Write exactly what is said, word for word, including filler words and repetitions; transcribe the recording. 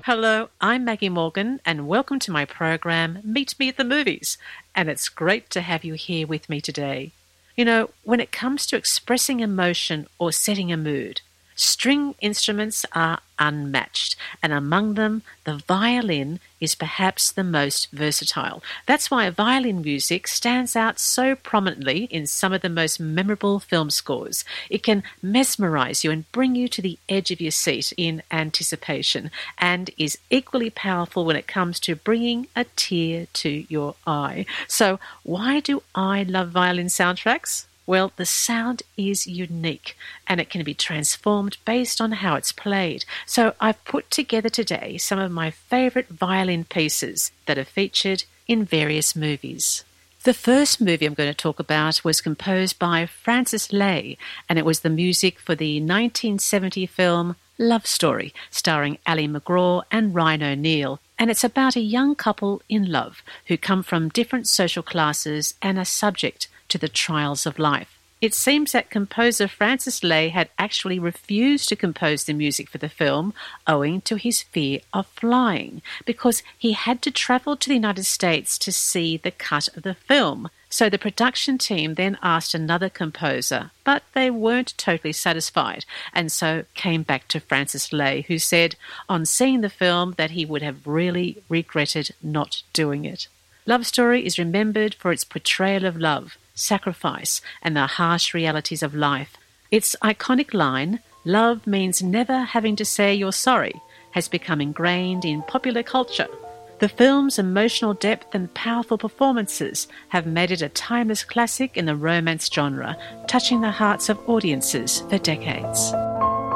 Hello, I'm Maggie Morgan, and welcome to my program, Meet Me at the Movies. And it's great to have you here with me today. You know, when it comes to expressing emotion or setting a mood, string instruments are unmatched, and among them, the violin is perhaps the most versatile. That's why violin music stands out so prominently in some of the most memorable film scores. It can mesmerize you and bring you to the edge of your seat in anticipation, and is equally powerful when it comes to bringing a tear to your eye. So why do I love violin soundtracks? Well, the sound is unique and it can be transformed based on how it's played. So I've put together today some of my favourite violin pieces that are featured in various movies. The first movie I'm going to talk about was composed by Francis Lai, and it was the music for the nineteen seventy film Love Story, starring Ali MacGraw and Ryan O'Neal. And it's about a young couple in love who come from different social classes and are subject to the trials of life. It seems that composer Francis Lai had actually refused to compose the music for the film owing to his fear of flying, because he had to travel to the United States to see the cut of the film. So the production team then asked another composer, but they weren't totally satisfied, and so came back to Francis Lai, who said on seeing the film that he would have really regretted not doing it. Love Story is remembered for its portrayal of love, sacrifice, and the harsh realities of life. Its iconic line, "Love means never having to say you're sorry," has become ingrained in popular culture. The film's emotional depth and powerful performances have made it a timeless classic in the romance genre, touching the hearts of audiences for decades.